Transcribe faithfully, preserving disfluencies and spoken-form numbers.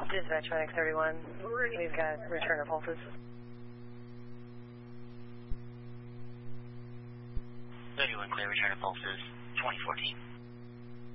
Dispatch Medic thirty-one. We've got return of pulses. thirty-one clear, return of pulses, twenty fourteen.